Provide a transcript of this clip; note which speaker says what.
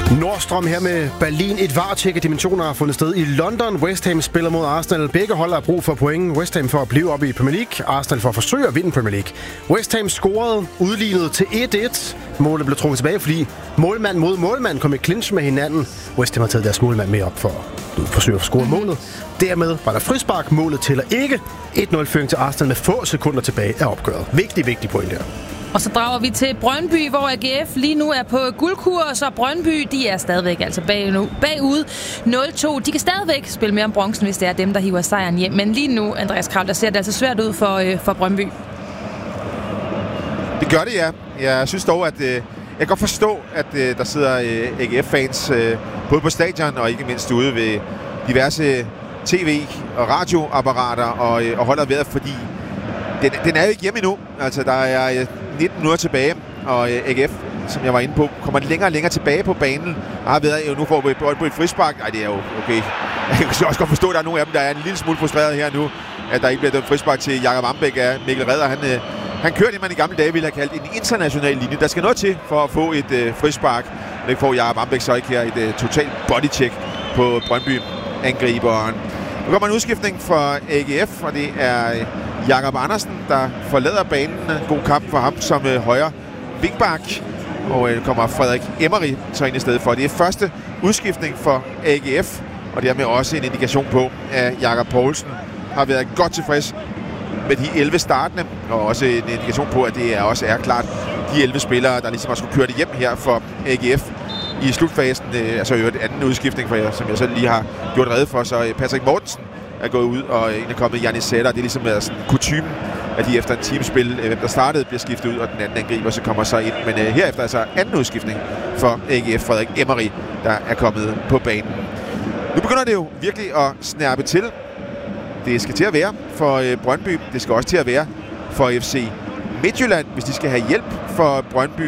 Speaker 1: Nordstrøm her med Berlin. Et VAR-tjek af dimensioner har fundet sted i London. West Ham spiller mod Arsenal. Begge hold har brug for point. West Ham for at blive oppe i Premier League. Arsenal for at forsøge at vinde Premier League. West Ham scorede, udlignet til 1-1. Målet blev trukket tilbage, fordi målmand mod målmand kom i clinch med hinanden. West Ham har taget deres målmand med op for at forsøge at score målet. Dermed var der frispark. Målet tæller ikke. 1-0-føring til Arsenal med få sekunder tilbage af opgøret. Vigtig point der.
Speaker 2: Og så drager vi til Brøndby, hvor AGF lige nu er på guldkurs, og Brøndby, de er stadigvæk altså bagud 0-2. De kan stadigvæk spille mere om bronzen, hvis det er dem, der hiver sejren hjem. Men lige nu, Andreas Kravl, der ser det altså svært ud for Brøndby.
Speaker 3: Det gør det, ja. Jeg synes dog, at jeg kan godt forstå, at der sidder AGF-fans både på stadion og ikke mindst ude ved diverse tv- og radioapparater og holder vejret, fordi den er jo ikke hjemme endnu. Altså, der er 19 minutter tilbage, og AGF, som jeg var inde på, kommer længere og længere tilbage på banen. Har været, nu får vi på et frispark. Nej, det er jo okay. Jeg kan også godt forstå, at der er nogle af dem, der er en lille smule frustreret her nu, at der ikke bliver dømt frispark til Jakob Ambæk af Mikkel Redder. Han kørte det, man i gamle dage ville have kaldt en international linje. Der skal noget til for at få et frispark. Det får Jakob Ambæk så ikke her. Et totalt bodycheck på Brøndby-angriberen. Nu kommer en udskiftning for AGF, og det er Jakob Andersen, der forlader banen. God kamp for ham som højre vingbak. Og kommer Frederik Emery så ind i stedet for. Det er første udskiftning for AGF, og dermed også en indikation på, at Jakob Poulsen har været godt tilfreds med de 11 startende, og også en indikation på, at det også er klart de 11 spillere, der ligesom har skulle køre det hjem her for AGF i slutfasen. Altså jo et anden udskiftning, for jer, som jeg selv lige har gjort rede for, så Patrick Mortensen er gået ud, og en er kommet Jannis Sætter. Det er ligesom været sådan kutymen, at de efter en teamspil, hvem der startede, bliver skiftet ud, og den anden angriber så kommer så ind. Men herefter altså anden udskiftning for AGF, Frederik Emery, der er kommet på banen. Nu begynder det jo virkelig at snærpe til. Det skal til at være for Brøndby. Det skal også til at være for FC Midtjylland, hvis de skal have hjælp for Brøndby